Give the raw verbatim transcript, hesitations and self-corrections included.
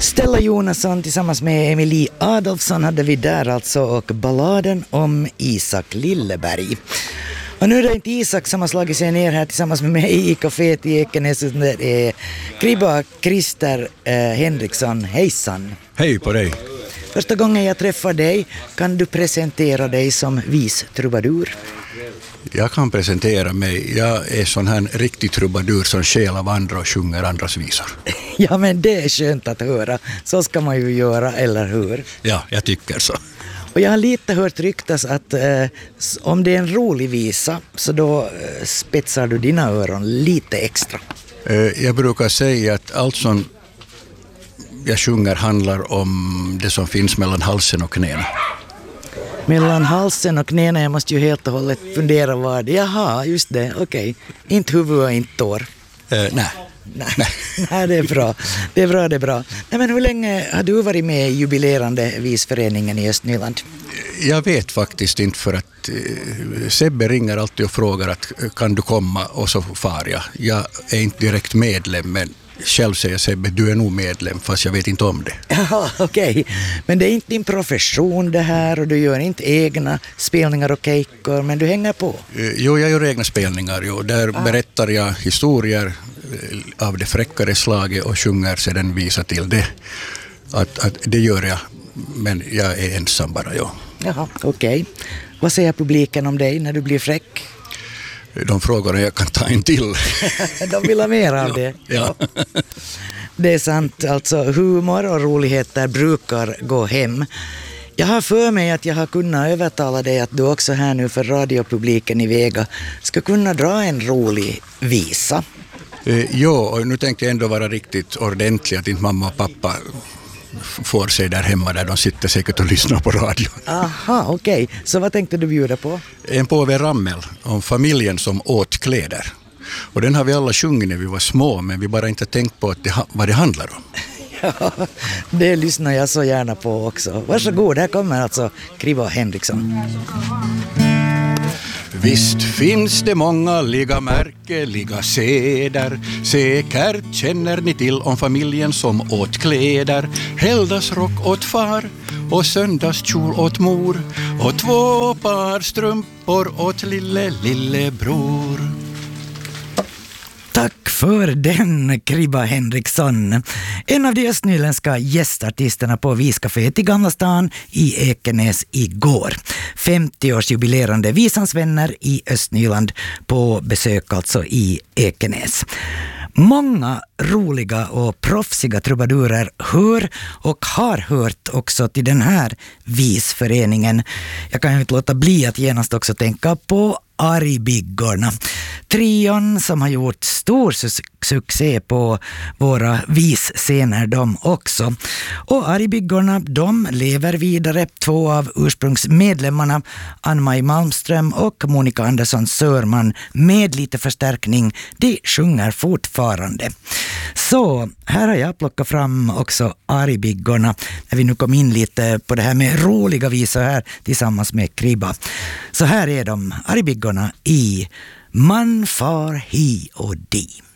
Stella Jonasson tillsammans med Emilie Adolfsson hade vi där alltså, och balladen om Isak Lilleberg. Och nu är det inte Isak som har slagit sig ner här tillsammans med mig i kaféet i Ekenäs. Det är Kribba Christer eh, Henriksson. Hejsan. Hej på dig. Första gången jag träffar dig, kan du presentera dig som vis trubadur? Jag kan presentera mig. Jag är sån här riktig trubadur som skäl av andra och sjunger andras visor. Ja, men det är skönt att höra. Så ska man ju göra, eller hur? Ja, jag tycker så. Och jag har lite hört ryktas att eh, om det är en rolig visa så då eh, spetsar du dina öron lite extra. Eh, jag brukar säga att allt som jag sjunger handlar om det som finns mellan halsen och knäna. Mellan halsen och knäna, jag måste ju helt och hållet fundera vad det är. Jaha, just det, okej. Okay. Inte huvud och inte tår. Eh, nej. Nej. Nej, det är bra. Det är bra, det är bra. Nej, men hur länge har du varit med i jubilerande visföreningen i Östnyland? Jag vet faktiskt inte, för att eh, Sebbe ringer alltid och frågar att kan du komma, och så far jag. Jag är inte direkt medlem, men själv säger Sebbe, du är nog medlem, fast jag vet inte om det. Ja, okej. Okay. Men det är inte din profession det här, och du gör inte egna spelningar och kejkor, men du hänger på. Eh, jo, jag gör egna spelningar. Jo. Där ah. berättar jag historier av det fräckare slaget och sjunger sedan visa till det. Att, att det gör jag, men jag är ensam bara, ja. Jaha, okej. Okay. Vad säger publiken om dig när du blir fräck? De frågar om jag kan ta en till. De vill ha mer av det. Ja. Ja. Det är sant, alltså humor och roligheter brukar gå hem. Jag har för mig att jag har kunnat övertala dig att du också här nu för radiopubliken i Vega ska kunna dra en rolig visa. Eh, jo, och nu tänkte jag ändå vara riktigt ordentlig, att inte mamma och pappa får sig där hemma, där de sitter säkert och lyssnar på radio. Aha, okej. Okay. Så vad tänkte du bjuda på? En påve Rammel om familjen som åt kläder. Och den har vi alla sjungit när vi var små, men vi bara inte tänkt på att det, vad det handlar om. Ja, det lyssnar jag så gärna på också. Varsågod, här kommer alltså Kribba Henriksson. Visst finns det många liga märkeliga seder. Säkert känner ni till om familjen som åt kläder. Helgdagsrock åt far och söndagskjol åt mor. Och två par strumpor åt lille, lille bror. Tack för den, Kribba Henriksson. En av de östnyländska gästartisterna på Viscaféet i Gamla stan i Ekenäs igår. femtio-årsjubilerande Visans vänner i Östnyland på besök alltså i Ekenäs. Många roliga och proffsiga trubadurer hör och har hört också till den här visföreningen. Jag kan ju inte låta bli att genast också tänka på Aribiggorna. Trion som har gjort stor su- succé på våra visscener de också. Och Aribiggorna, de lever vidare. Två av ursprungsmedlemmarna, Ann-Maj Malmström och Monica Andersson Sörman, med lite förstärkning, de sjunger fortfarande. Så här har jag plockat fram också Aribiggorna, när vi nu kom in lite på det här med roliga visor här tillsammans med Kribba. Så här är de, Aribiggorna i Man far hi och di.